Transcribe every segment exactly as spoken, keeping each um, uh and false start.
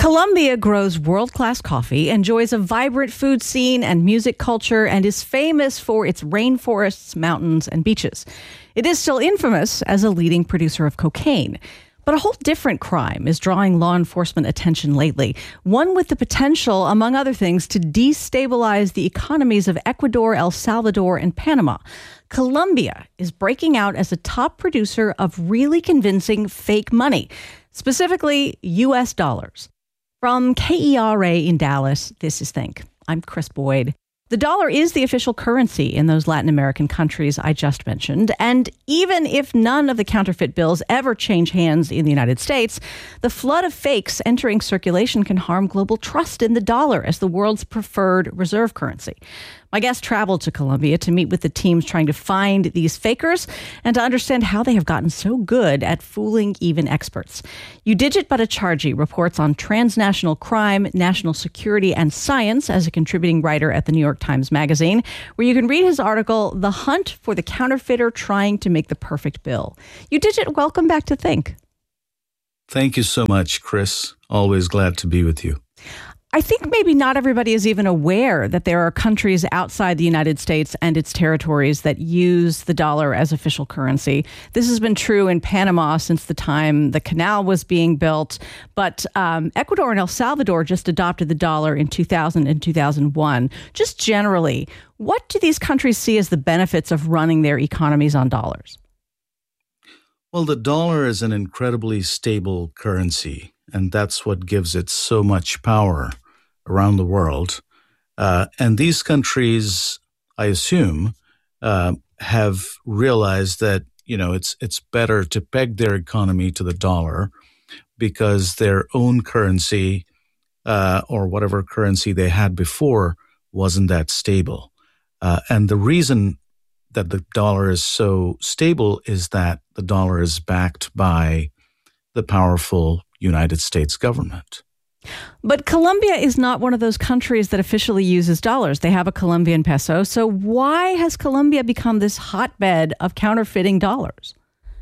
Colombia grows world-class coffee, enjoys a vibrant food scene and music culture, and is famous for its rainforests, mountains, and beaches. It is still infamous as a leading producer of cocaine. But a whole different crime is drawing law enforcement attention lately, one with the potential, among other things, to destabilize the economies of Ecuador, El Salvador, and Panama. Colombia is breaking out as a top producer of really convincing fake money, specifically U S dollars. From K E R A in Dallas, this is Think. I'm Chris Boyd. The dollar is the official currency in those Latin American countries I just mentioned. And even if none of the counterfeit bills ever change hands in the United States, the flood of fakes entering circulation can harm global trust in the dollar as the world's preferred reserve currency. My guest traveled to Colombia to meet with the teams trying to find these fakers and to understand how they have gotten so good at fooling even experts. Udijit Bhattacharjee reports on transnational crime, national security, and science as a contributing writer at the New York Times Magazine, where you can read his article, The Hunt for the Counterfeiter Trying to Make the Perfect Bill. Udijit, welcome back to Think. Thank you so much, Chris. Always glad to be with you. I think maybe not everybody is even aware that there are countries outside the United States and its territories that use the dollar as official currency. This has been true in Panama since the time the canal was being built. But um, Ecuador and El Salvador just adopted the dollar in two thousand and two thousand one. Just generally, what do these countries see as the benefits of running their economies on dollars? Well, the dollar is an incredibly stable currency, and that's what gives it so much power around the world. Uh, and these countries, I assume, uh, have realized that, you know, it's it's better to peg their economy to the dollar because their own currency uh, or whatever currency they had before wasn't that stable. Uh, and the reason that the dollar is so stable is that the dollar is backed by the powerful United States government. But Colombia is not one of those countries that officially uses dollars. They have a Colombian peso. So why has Colombia become this hotbed of counterfeiting dollars?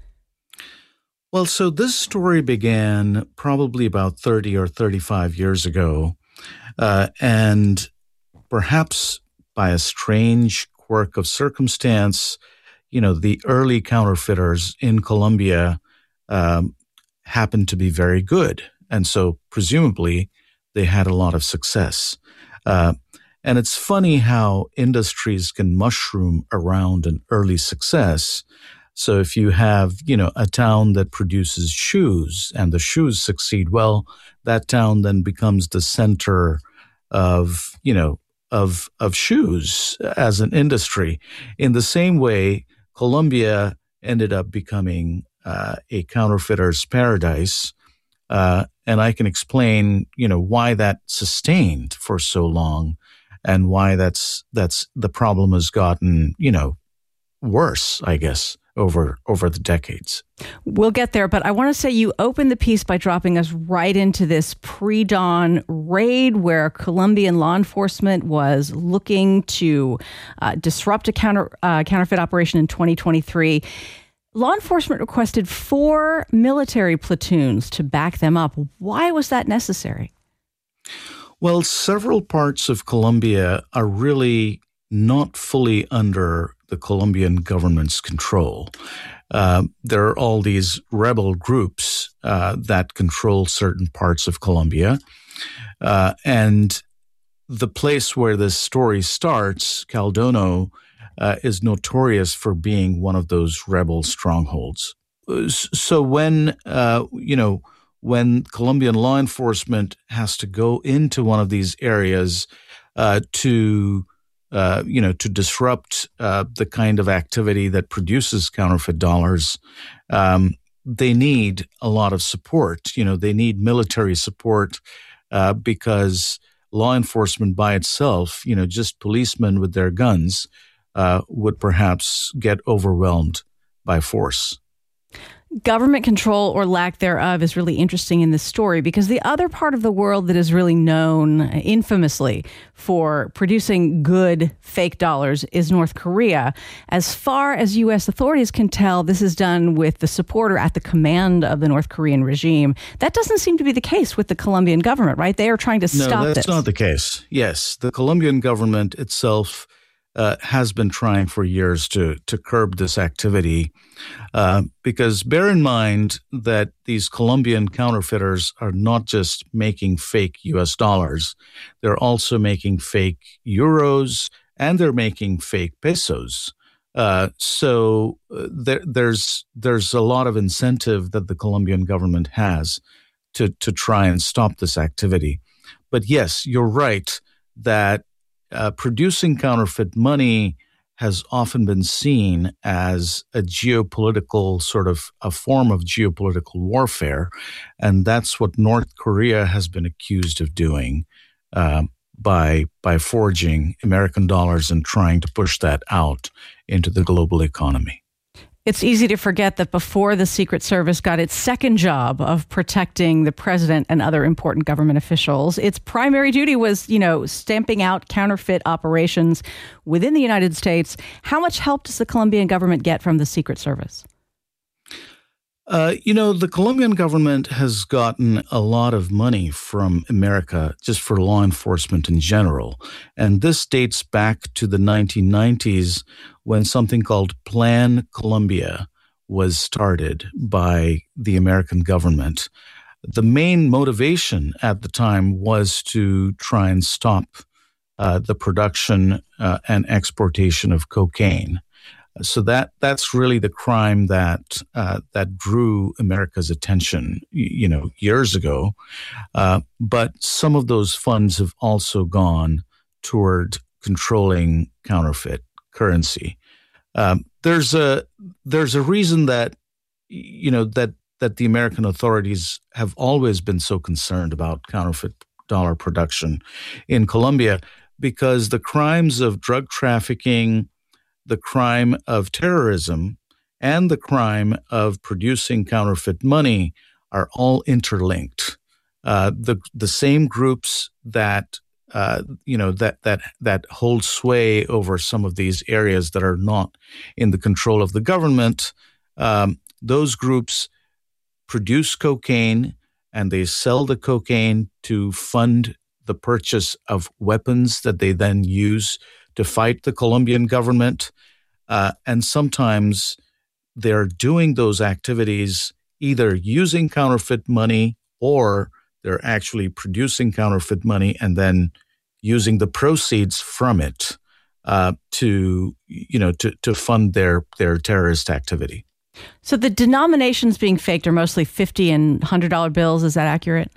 Well, so this story began probably about thirty or thirty-five years ago. Uh, and perhaps by a strange quirk of circumstance, you know, the early counterfeiters in Colombia um, happened to be very good. And so presumably they had a lot of success. Uh, and it's funny how industries can mushroom around an early success. So if you have, you know, a town that produces shoes and the shoes succeed well, that town then becomes the center of, you know, of, of shoes as an industry. In the same way, Colombia ended up becoming uh, a counterfeiter's paradise. Uh, and I can explain, you know, why that sustained for so long and why that's, that's the problem has gotten, you know, worse, I guess, over, over the decades. We'll get there, but I want to say you opened the piece by dropping us right into this pre-dawn raid where Colombian law enforcement was looking to uh, disrupt a counter, uh, counterfeit operation in twenty twenty-three. Law enforcement requested four military platoons to back them up. Why was that necessary? Well, several parts of Colombia are really not fully under the Colombian government's control. Uh, there are all these rebel groups uh, that control certain parts of Colombia. Uh, and the place where this story starts, Caldono, Uh, is notorious for being one of those rebel strongholds. So when, uh, you know, when Colombian law enforcement has to go into one of these areas uh, to, uh, you know, to disrupt uh, the kind of activity that produces counterfeit dollars, um, they need a lot of support. You know, they need military support uh, because law enforcement by itself, you know, just policemen with their guns, Uh, would perhaps get overwhelmed by force. Government control or lack thereof is really interesting in this story because the other part of the world that is really known infamously for producing good fake dollars is North Korea. As far as U S authorities can tell, this is done with the support or at the command of the North Korean regime. That doesn't seem to be the case with the Colombian government, right? They are trying to stop this. No, that's not the case. Yes, the Colombian government itself Uh, has been trying for years to to curb this activity, uh, because bear in mind that these Colombian counterfeiters are not just making fake U S dollars, they're also making fake euros and they're making fake pesos. Uh, so uh, there, there's there's a lot of incentive that the Colombian government has to to try and stop this activity. But yes, you're right that Uh, producing counterfeit money has often been seen as a geopolitical sort of a form of geopolitical warfare. And that's what North Korea has been accused of doing uh, by, by forging American dollars and trying to push that out into the global economy. It's easy to forget that before the Secret Service got its second job of protecting the president and other important government officials, its primary duty was, you know, stamping out counterfeit operations within the United States. How much help does the Colombian government get from the Secret Service? Uh, you know, the Colombian government has gotten a lot of money from America just for law enforcement in general. And this dates back to the nineteen nineties when something called Plan Colombia was started by the American government. The main motivation at the time was to try and stop uh, the production uh, and exportation of cocaine. So that that's really the crime that uh, that drew America's attention, you know, years ago. Uh, but some of those funds have also gone toward controlling counterfeit currency. Um, there's a there's a reason that you know that that the American authorities have always been so concerned about counterfeit dollar production in Colombia, because the crimes of drug trafficking, the crime of terrorism, and the crime of producing counterfeit money are all interlinked. Uh, the the same groups that uh, you know that that that hold sway over some of these areas that are not in the control of the government, um, those groups produce cocaine and they sell the cocaine to fund the purchase of weapons that they then use to fight the Colombian government. Uh, and sometimes they're doing those activities either using counterfeit money or they're actually producing counterfeit money and then using the proceeds from it uh, to, you know, to, to fund their, their terrorist activity. So the denominations being faked are mostly fifty and one hundred dollar bills. Is that accurate?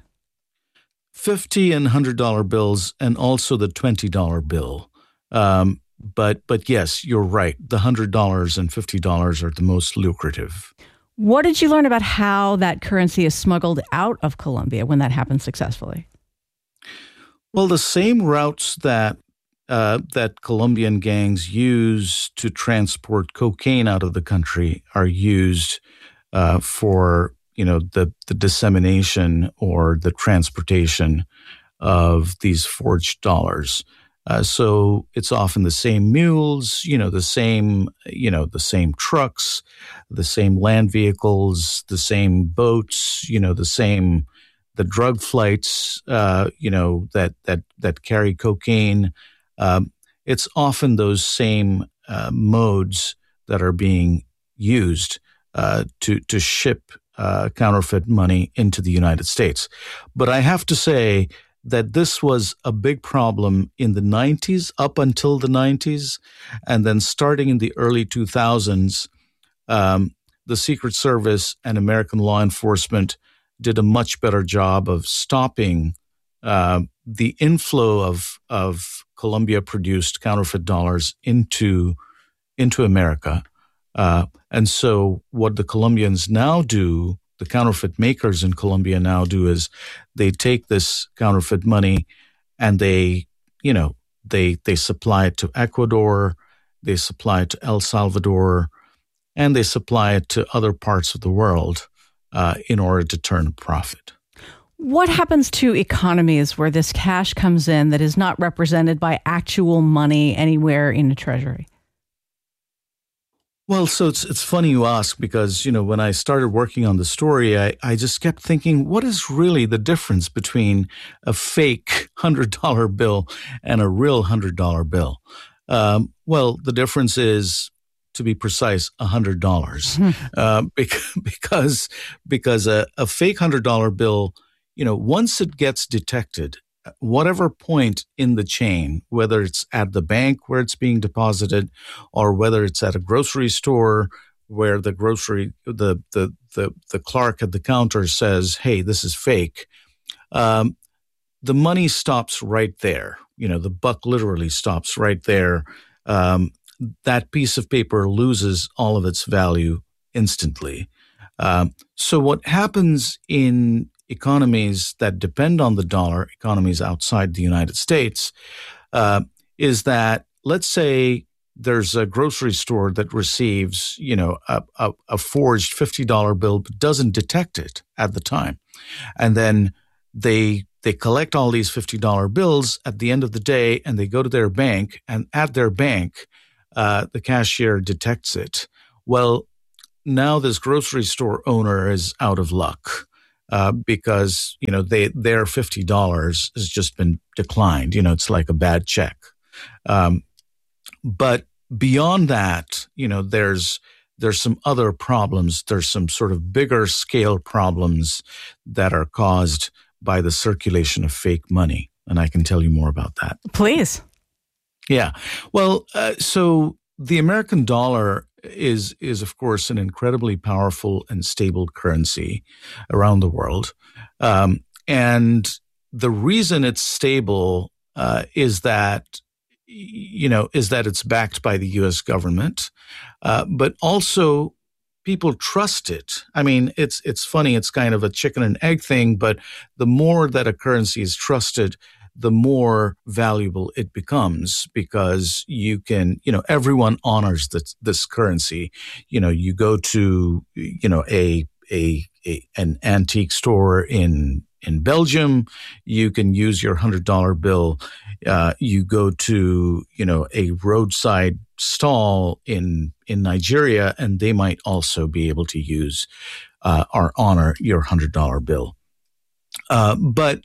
fifty and one hundred dollar bills and also the twenty dollar bill. Um, But but yes, you're right. The one hundred dollars and fifty dollars are the most lucrative. What did you learn about how that currency is smuggled out of Colombia when that happens successfully? Well, the same routes that uh, that Colombian gangs use to transport cocaine out of the country are used uh, for you know the the dissemination or the transportation of these forged dollars. Uh, so it's often the same mules, you know, the same, you know, the same trucks, the same land vehicles, the same boats, you know, the same, the drug flights, uh, you know, that that that carry cocaine. Um, it's often those same uh, modes that are being used uh, to to ship uh, counterfeit money into the United States. But I have to say that this was a big problem in the nineties, up until the nineties, and then starting in the early two thousands, um, the Secret Service and American law enforcement did a much better job of stopping uh, the inflow of of Colombia-produced counterfeit dollars into into America. Uh, and so what the Colombians now do, the counterfeit makers in Colombia now do, is they take this counterfeit money and they, you know, they they supply it to Ecuador, they supply it to El Salvador, and they supply it to other parts of the world uh, in order to turn a profit. What happens to economies where this cash comes in that is not represented by actual money anywhere in the treasury? Well, so it's it's funny you ask, because, you know, when I started working on the story, I, I just kept thinking, what is really the difference between a fake one hundred dollar bill and a real one hundred dollar bill? Um, well, the difference is, to be precise, one hundred dollars. uh, because because a, a fake one hundred dollar bill, you know, once it gets detected, whatever point in the chain, whether it's at the bank where it's being deposited, or whether it's at a grocery store where the grocery the the the, the clerk at the counter says, "Hey, this is fake," um, the money stops right there. You know, the buck literally stops right there. Um, that piece of paper loses all of its value instantly. Um, so what happens in economies that depend on the dollar, economies outside the United States, uh, is that, let's say there's a grocery store that receives, you know, a, a, a forged fifty dollar bill, but doesn't detect it at the time. And then they they collect all these fifty dollar bills at the end of the day, and they go to their bank, and at their bank, uh, the cashier detects it. Well, now this grocery store owner is out of luck. Uh, because, you know, they their fifty dollars has just been declined. You know, it's like a bad check. Um, but beyond that, you know, there's there's some other problems. There's some sort of bigger scale problems that are caused by the circulation of fake money. And I can tell you more about that. Please. Yeah. Well, uh, so the American dollar is, is of course, an incredibly powerful and stable currency around the world. Um, and the reason it's stable uh, is that, you know, is that it's backed by the U S government, uh, but also people trust it. I mean, it's it's funny. It's kind of a chicken and egg thing, but the more that a currency is trusted, the more valuable it becomes, because you can, you know, everyone honors this, this currency. You know, you go to, you know, a, a, a an antique store in, in Belgium, you can use your one hundred dollar bill. Uh, you go to, you know, a roadside stall in, in Nigeria, and they might also be able to use, uh, or honor your one hundred dollar bill. Uh, but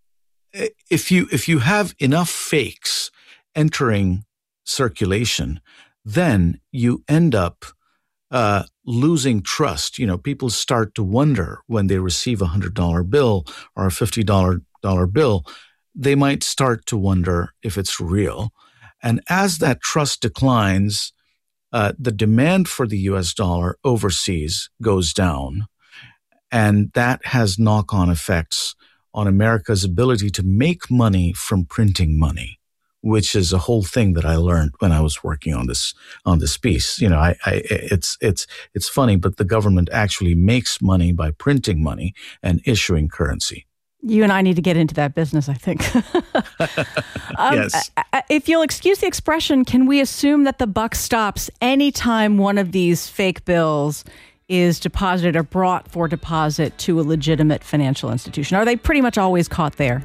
If you if you have enough fakes entering circulation, then you end up uh, losing trust. You know, people start to wonder when they receive a one hundred dollar bill or a fifty dollar bill, they might start to wonder if it's real. And as that trust declines, uh, the demand for the U S dollar overseas goes down. And that has knock-on effects on America's ability to make money from printing money, which is a whole thing that I learned when I was working on this on this piece. You know, I, I it's it's it's funny, but the government actually makes money by printing money and issuing currency. You and I need to get into that business, I think. um, Yes. If you'll excuse the expression, can we assume that the buck stops anytime one of these fake bills is deposited or brought for deposit to a legitimate financial institution? Are they pretty much always caught there?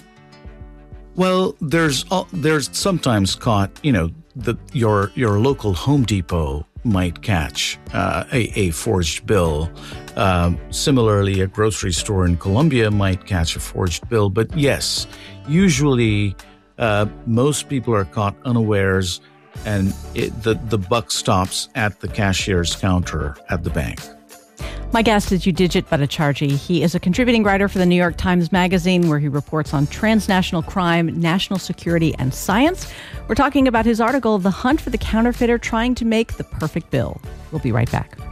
Well, there's there's sometimes caught, you know, the, your your local Home Depot might catch uh, a, a forged bill. Um, similarly, a grocery store in Colombia might catch a forged bill. But yes, usually uh, most people are caught unawares, and it, the, the buck stops at the cashier's counter at the bank. My guest is Udijit Bhattacharjee. He is a contributing writer for the New York Times Magazine, where he reports on transnational crime, national security, and science. We're talking about his article, The Hunt for the Counterfeiter Trying to Make the Perfect Bill. We'll be right back.